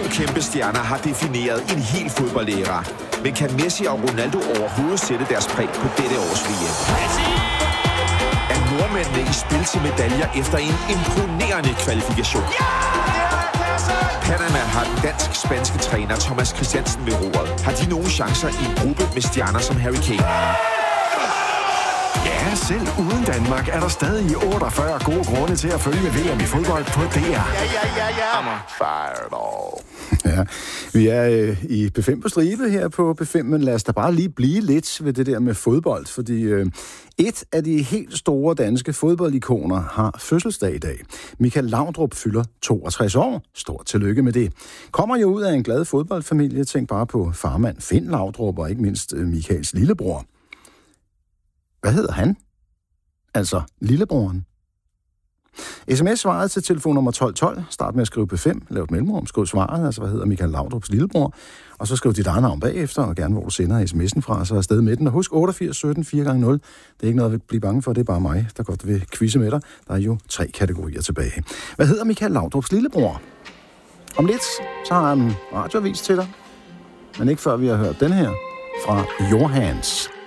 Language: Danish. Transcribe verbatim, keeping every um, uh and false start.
kæmpe stjerner har defineret en hel fodboldæra. Men kan Messi og Ronaldo overhovedet sætte deres præg på dette års V M? Er nordmændene i spil til medaljer efter en imponerende kvalifikation? Panama har den dansk-spanske træner Thomas Christiansen ved roret. Har de nogle chancer i en gruppe med stjerner som Harry Kane? Ja, selv uden Danmark er der stadig otteogfyrre gode grunde til at følge V M i fodbold på D R. Ja, ja, ja, ja. Fireball. Ja, vi er øh, i B fem på stribe her på B fem, men lad os da bare lige blive lidt ved det der med fodbold, fordi øh, et af de helt store danske fodboldikoner har fødselsdag i dag. Michael Laudrup fylder toogtres år. Stort tillykke med det. Kommer jo ud af en glad fodboldfamilie. Tænk bare på farmand Finn Laudrup og ikke mindst øh, Michaels lillebror. Hvad hedder han? Altså lillebroren. sms-svaret til telefon nummer tolv tolv. Start med at skrive B fem. Lav et mellemrum. Skriv svaret. Altså, hvad hedder Michael Laudrups lillebror? Og så skriv dit eget navn bagefter, og gerne hvor du sender sms'en fra, så er afsted med den. Og husk otteogfirs sytten fire gange nul. Det er ikke noget, jeg vil blive bange for. Det er bare mig, der godt vil quizze med dig. Der er jo tre kategorier tilbage. Hvad hedder Michael Laudrups lillebror? Om lidt, så har han en radioavis til dig. Men ikke før vi har hørt den her fra Your Hands.